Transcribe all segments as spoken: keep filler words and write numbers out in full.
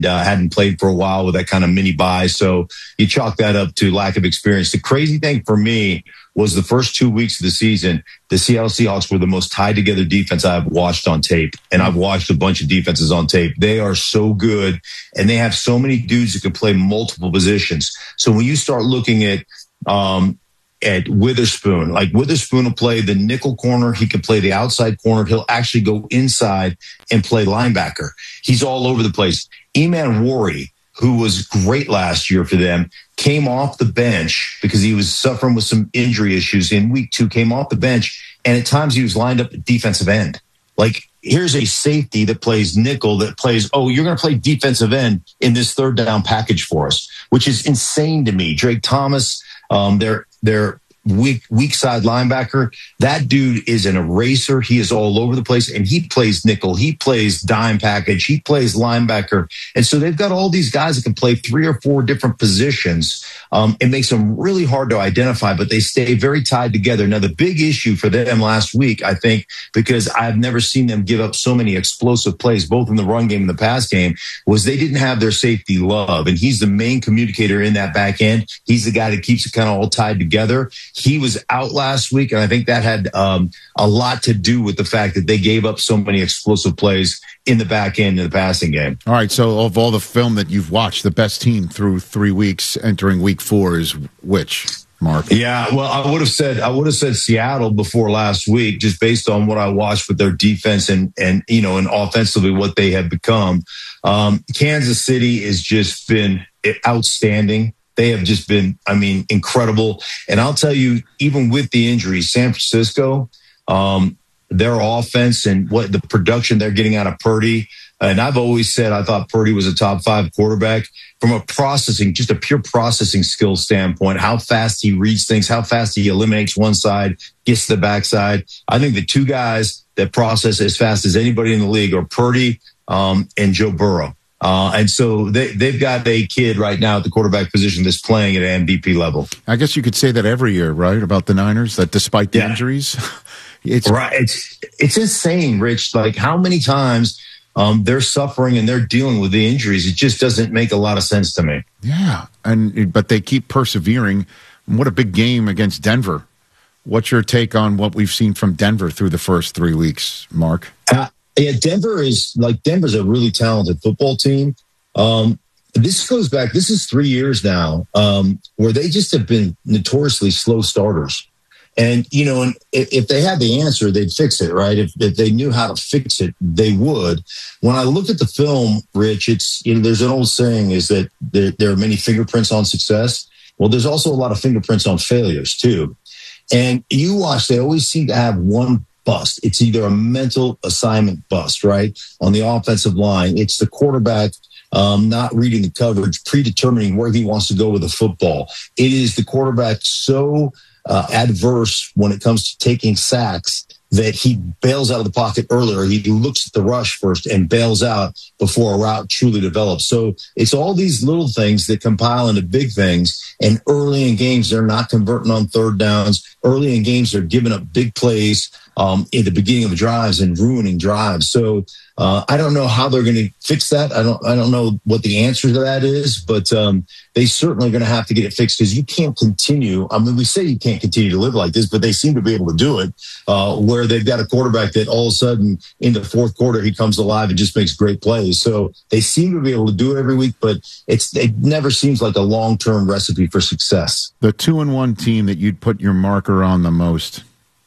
uh, hadn't played for a while with that kind of mini bye. So you chalk that up to lack of experience. The crazy thing for me was the first two weeks of the season, the Seattle Seahawks were the most tied together defense I've watched on tape. And I've watched a bunch of defenses on tape. They are so good, and they have so many dudes that can play multiple positions. So when you start looking at, um, at Witherspoon, like Witherspoon will play the nickel corner. He can play the outside corner. He'll actually go inside and play linebacker. He's all over the place. Eman Wari, who was great last year for them, came off the bench because he was suffering with some injury issues in week two, came off the bench, and at times he was lined up at defensive end. Like, here's a safety that plays nickel, that plays, oh, you're going to play defensive end in this third down package for us, which is insane to me. Drake Thomas, um, their, their weak, weak side linebacker, that dude is an eraser. He is all over the place, and he plays nickel. He plays dime package. He plays linebacker. And so they've got all these guys that can play three or four different positions. Um, it makes them really hard to identify, but they stay very tied together. Now, the big issue for them last week, I think, because I've never seen them give up so many explosive plays, both in the run game and the pass game, was they didn't have their safety Love. And he's the main communicator in that back end. He's the guy that keeps it kind of all tied together. He was out last week, and I think that had um, a lot to do with the fact that they gave up so many explosive plays in the back end of the passing game. All right, so of all the film that you've watched, the best team through three weeks entering week four is which, Mark? Yeah, well, I would have said I would have said Seattle before last week, just based on what I watched with their defense and and you know and offensively what they have become. Um, Kansas City has just been outstanding. They have just been, I mean, incredible. And I'll tell you, even with the injuries, San Francisco, um, their offense and what the production they're getting out of Purdy. And I've always said I thought Purdy was a top five quarterback from a processing, just a pure processing skill standpoint, how fast he reads things, how fast he eliminates one side, gets to the backside. I think the two guys that process as fast as anybody in the league are Purdy um, and Joe Burrow. Uh, and so they, they've got a kid right now at the quarterback position that's playing at an M V P level. I guess you could say that every year, right, about the Niners, that despite the yeah. injuries. It's right. It's, it's insane, Rich. Like how many times um, they're suffering and they're dealing with the injuries. It just doesn't make a lot of sense to me. Yeah. And, but they keep persevering. What a big game against Denver. What's your take on what we've seen from Denver through the first three weeks, Mark? Uh, Yeah, Denver is like Denver's a really talented football team. Um, this goes back. This is three years now um, where they just have been notoriously slow starters. And, you know, and if, if they had the answer, they'd fix it, right? If, if they knew how to fix it, they would. When I look at the film, Rich, it's, you know, there's an old saying is that there, there are many fingerprints on success. Well, there's also a lot of fingerprints on failures, too. And you watch, they always seem to have one bust. It's either a mental assignment bust, right? On the offensive line, it's the quarterback um, not reading the coverage, predetermining where he wants to go with the football. It is the quarterback so uh, adverse when it comes to taking sacks that he bails out of the pocket earlier. He looks at the rush first and bails out before a route truly develops. So it's all these little things that compile into big things. And early in games, they're not converting on third downs. Early in games, they're giving up big plays um, in the beginning of drives and ruining drives. So uh, I don't know how they're going to fix that. I don't. I don't know what the answer to that is, but um, they certainly are going to have to get it fixed because you can't continue. I mean, we say you can't continue to live like this, but they seem to be able to do it. Uh, where they've got a quarterback that all of a sudden in the fourth quarter he comes alive and just makes great plays. So they seem to be able to do it every week, but it's it never seems like a long term recipe for success. The two and one team that you'd put your marker on the most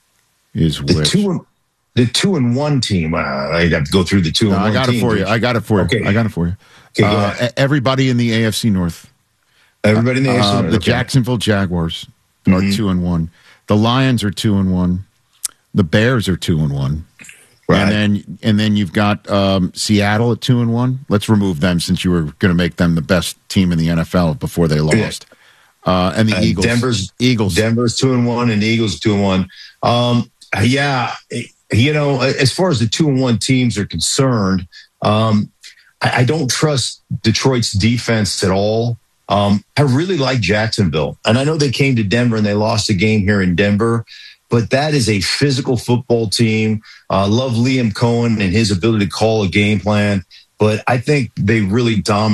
is the which? two and, the two and one team. Uh, I'd have to go through the two no, and one. I got team, it for you. I got it for you. Okay. I got it for you. Okay, uh, everybody in the A F C North. Everybody in the A F C uh, North. The okay. Jacksonville Jaguars are mm-hmm. two and one. The Lions are two and one. The Bears are two and one. Right. And then and then you've got um, Seattle at two and one. Let's remove them since you were going to make them the best team in the N F L before they lost. Yeah. Uh, and the uh, Eagles. Denver's Eagles. Denver's two and one, and the Eagles two and one. Um, yeah, you know, as far as the two and one teams are concerned, um, I, I don't trust Detroit's defense at all. Um, I really like Jacksonville, and I know they came to Denver and they lost a game here in Denver. But that is a physical football team. I uh, love Liam Cohen and his ability to call a game plan. but I think they really dominated.